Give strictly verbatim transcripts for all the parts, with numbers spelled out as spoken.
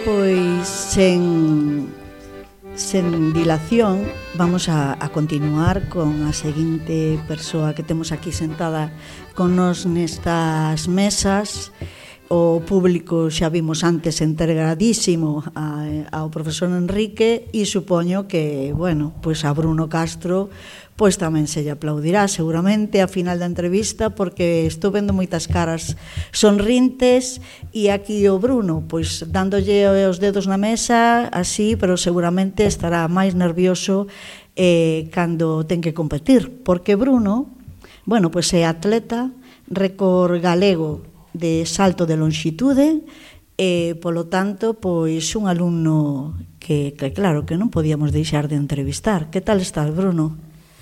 Pois sen, sen dilación vamos a, a continuar con a seguinte persoa que temos aquí sentada con nos nestas mesas. O público xa vimos antes integradísimo a, ao profesor Enrique e supoño que, bueno, pois a Bruno Castro pois tamén se lle aplaudirá seguramente a final da entrevista, porque estou vendo moitas caras sonrintes e aquí o Bruno pois dándolle os dedos na mesa así, pero seguramente estará máis nervioso eh, cando ten que competir, porque Bruno, bueno, pois é atleta, récord galego de salto de longitude e, polo tanto, pois un alumno que, que claro, que non podíamos deixar de entrevistar. Que tal estás, Bruno?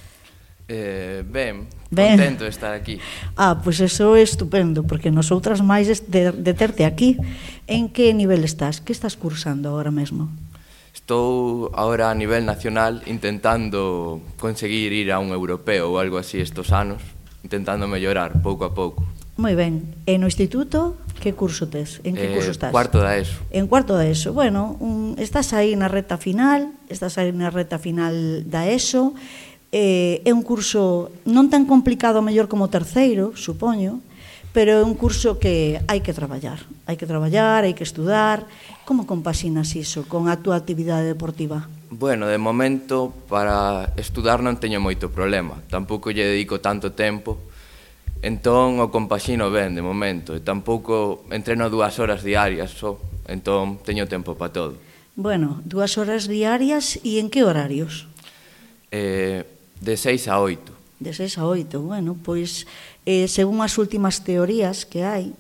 Eh, ben, ben, contento de estar aquí. Ah, pois eso é estupendo, porque nosotras máis de, de terte aquí. En que nivel estás? Que estás cursando agora mesmo? Estou agora a nivel nacional intentando conseguir ir a un europeo ou algo así estos anos, intentando mellorar pouco a pouco. Moi ben. E no instituto, que curso tes? En que eh, curso estás? Cuarto da ESO. En cuarto da ESO. Bueno, un, estás aí na reta final, estás aí na reta final da ESO. Eh, é un curso non tan complicado mellor como o terceiro, supoño, pero é un curso que hai que traballar. Hai que traballar, hai que estudar. Como compaxinas iso con a túa actividade deportiva? Bueno, de momento, para estudar non teño moito problema. Tampouco lle dedico tanto tempo. Entón, o compaxino ben, de momento. E tampouco entreno dúas horas diarias só. Entón, teño tempo para todo. Bueno, dúas horas diarias e en que horarios? Eh, de seis a oito. De seis a oito, bueno, pois, eh, según as últimas teorías que hai,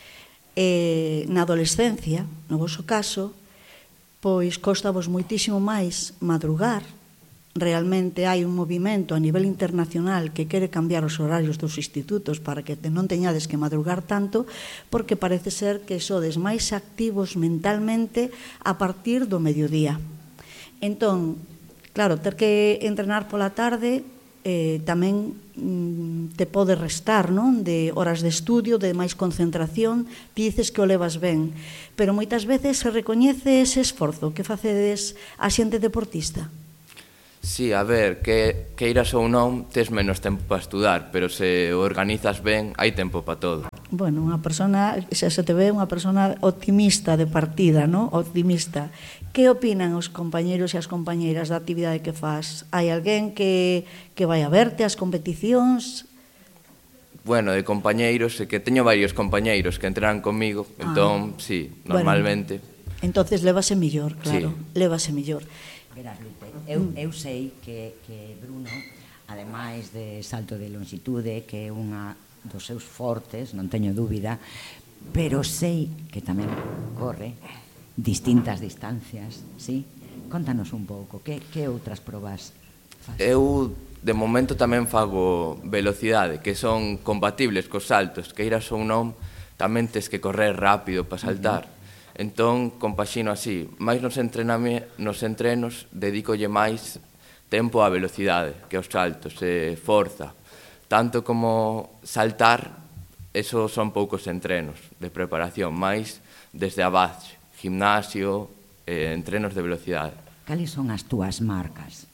eh, na adolescencia, no voso caso, pois costavos moitísimo máis madrugar. Realmente hai un movimento a nivel internacional que quere cambiar os horarios dos institutos para que non teñades que madrugar tanto, porque parece ser que sodes máis activos mentalmente a partir do mediodía. Entón, claro, ter que entrenar pola tarde eh, tamén mm, te pode restar, non? De horas de estudio, de máis concentración, ti dices que o levas ben, pero moitas veces se recoñece ese esforzo que facedes a xente deportista. Sí, a ver, que, que iras ou non, tes menos tempo para estudar, pero se o organizas ben, hai tempo para todo. Bueno, unha persona, xa se te ve unha persona optimista de partida, non? Optimista. Que opinan os compañeros e as compañeiras da actividade que faz? Hai alguén que, que vai a verte as competicións? Bueno, de compañeiros, é que teño varios compañeiros que entrenan comigo, ah. entón, sí, normalmente. Bueno, entonces lévase millor, claro, sí. lévase millor. Verás, Lupe, eu, eu sei que, que Bruno, ademais de salto de longitude, que é unha dos seus fortes, non teño dúbida, pero sei que tamén corre distintas distancias, sí? Contanos un pouco, que, que outras probas faz? Eu, de momento, tamén fago velocidade, que son compatibles cos saltos, que iras ou non, tamén tes que correr rápido para saltar. Uh-huh. Entón, compaxino así, máis nos, nos entrenos dedícolle máis tempo á velocidade que aos saltos, e forza. Tanto como saltar, esos son poucos entrenos de preparación, máis desde a base, gimnasio, eh, entrenos de velocidade. Cales son as túas marcas?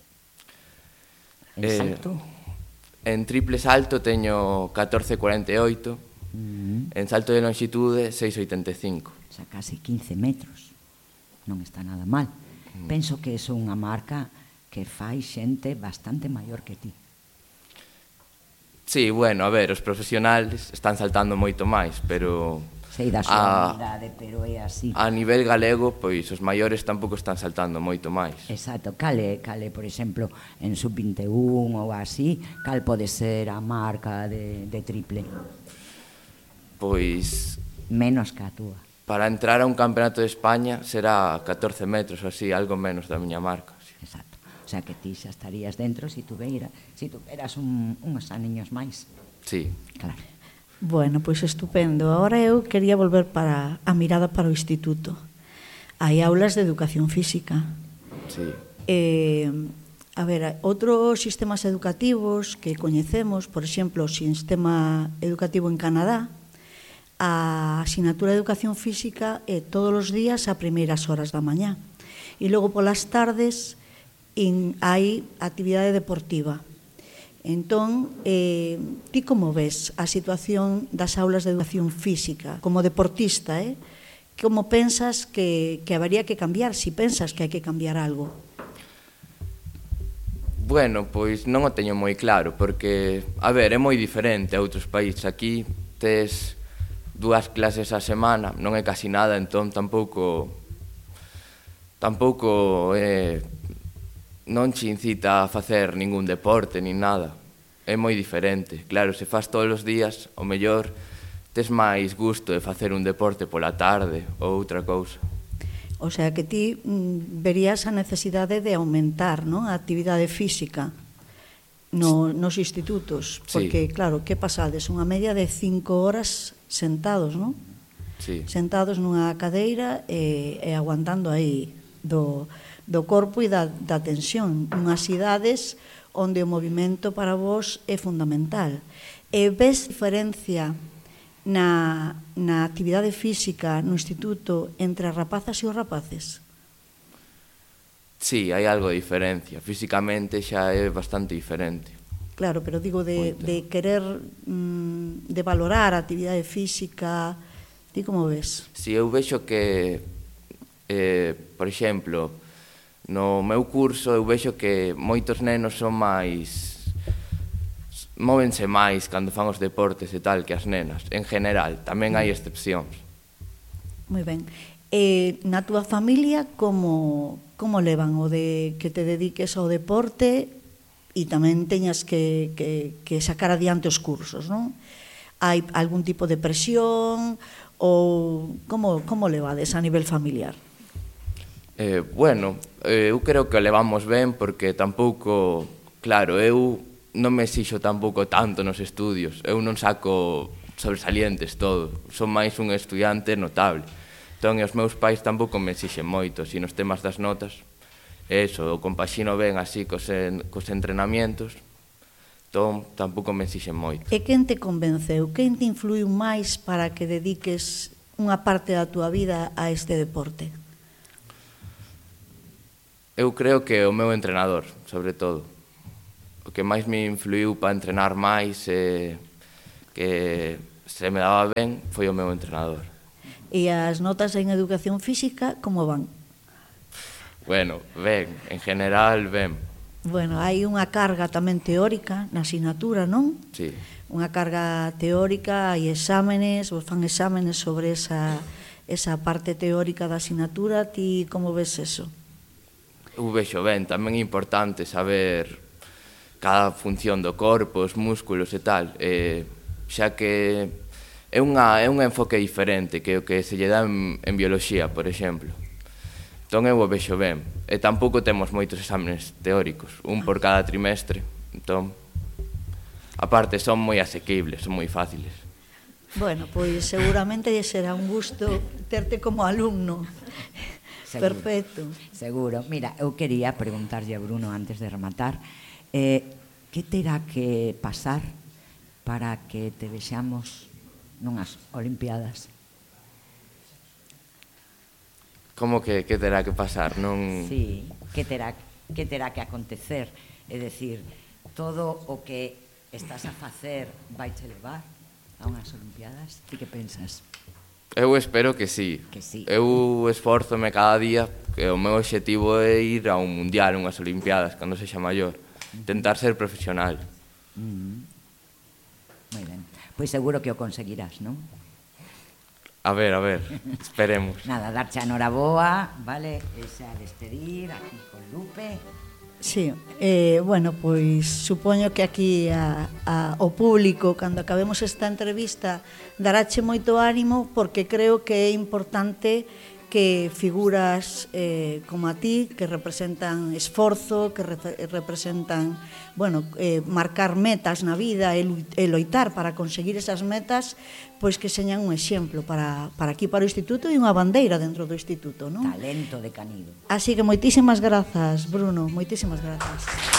En eh, salto? En triple salto teño catorce cuarenta e oito, uh-huh. En salto de longitude seis oitenta e cinco. Xa casi quince metros, non está nada mal. Mm. Penso que é unha marca que fai xente bastante maior que ti. Sí, bueno, a ver, os profesionales están saltando moito máis, pero... Sei da súa unidade, pero é así. A nivel galego, pois, os maiores tampouco están saltando moito máis. Exacto, cale, cale, por exemplo, en sub vinte e un ou así, cal pode ser a marca de, de triple? Pois... Menos que a túa. Para entrar a un campeonato de España será catorce metros, así, algo menos da miña marca. Sí. Exacto. O sea, que ti xa estarías dentro se si tuveras si tu eras un, uns aniños máis. Sí. Claro. Bueno, pois estupendo. Ahora eu quería volver para a mirada para o instituto. Hai aulas de educación física. Sí. Eh, a ver, outros sistemas educativos que coñecemos, por exemplo, o sistema educativo en Canadá, a asignatura de Educación Física é todos os días a primeiras horas da mañá. E logo polas tardes in, hai actividade deportiva. Entón, eh, ti como ves a situación das aulas de Educación Física como deportista, eh? Como pensas que, que habería que cambiar, si pensas que hai que cambiar algo? Bueno, pois non o teño moi claro, porque, a ver, é moi diferente a outros países. Aquí tes dúas clases a semana, non é casi nada, entón tampouco tampouco eh, non che incita a facer ningún deporte nin nada. É moi diferente. Claro, se faz todos os días, o mellor tes máis gusto de facer un deporte pola tarde ou outra cousa. O sea, que ti mm, verías a necesidade de aumentar, non, a actividade física no, nos institutos, porque, sí. Claro, que pasades? Unha media de cinco horas sentados, non? Sí. Sentados nunha cadeira e, e aguantando aí do, do corpo e da, da tensión, unhas idades onde o movimento para vos é fundamental. E ves diferencia na, na actividade física no instituto entre as rapazas e os rapaces? Sí, hai algo de diferencia. Físicamente xa é bastante diferente. Claro, pero digo de, de querer, mm, de valorar a actividade física, ti como ves? Si, eu vexo que, eh, por exemplo, no meu curso eu vexo que moitos nenos son máis... móvense máis cando fan os deportes e tal que as nenas, en general, tamén hai excepcións. Moi ben. E na túa familia como, como levan o de que te dediques ao deporte e tamén teñas que, que, que sacar adiante os cursos, non? Hai algún tipo de presión ou como, como levades a nivel familiar? Eh, bueno, eh, eu creo que levamos ben porque tampouco, claro, eu non me exixo tampouco tanto nos estudios, eu non saco sobresalientes todo, son máis un estudiante notable. Entón, os meus pais tampouco me exixen moito, si nos temas das notas, eso, o compaxino ben así cos, en, cos entrenamientos, entón tampouco me exixen moito. E quen te convenceu, quen te influiu máis para que dediques unha parte da túa vida a este deporte? Eu creo que o meu entrenador, sobre todo. O que máis me influiu para entrenar máis e que se me daba ben foi o meu entrenador. E as notas en Educación Física como van? Bueno, ben, en general ben. Bueno, hai unha carga tamén teórica na asignatura, non? Sí. Unha carga teórica, hai exámenes, vos fan exámenes sobre esa, esa parte teórica da asignatura. Ti como ves eso? Eu vexo ben, tamén é importante saber cada función do corpo, os músculos e tal, e, xa que é, unha, é un enfoque diferente que o que se lle dá en, en bioloxía, por exemplo. Entón eu o vexo ben. E tampouco temos moitos exámenes teóricos, un por cada trimestre. Entón, aparte, son moi asequibles, son moi fáciles. Bueno, pois seguramente será un gusto terte como alumno. Seguro, perfecto. Seguro. Mira, eu quería preguntarlle a Bruno antes de rematar, eh, que terá que pasar para que te vexamos nunhas Olimpiadas? Como que, que terá que pasar? Non... Sí, que terá, que terá que acontecer? É dicir, todo o que estás a facer vai te levar a unhas Olimpiadas? Ti que pensas? Eu espero que sí. Que sí. Eu esforzome cada día, que o meu obxectivo é ir a un mundial, unhas Olimpiadas, cando sexa maior. Intentar ser profesional. Mm. Moi ben. Pois seguro que o conseguirás, non? A ver, a ver, esperemos. Nada, darche a noraboa, vale? Esa a despedir aquí con Lupe. Sí, eh, bueno, pois supoño que aquí a, a, o público, cando acabemos esta entrevista, darache moito ánimo, porque creo que é importante que figuras eh, como a ti, que representan esforzo, que re, representan, bueno, eh, marcar metas na vida e, e loitar para conseguir esas metas, pois que señan un exemplo para, para aquí, para o Instituto, e unha bandeira dentro do Instituto, non? Talento de Canido. Así que moitísimas grazas, Bruno, moitísimas grazas.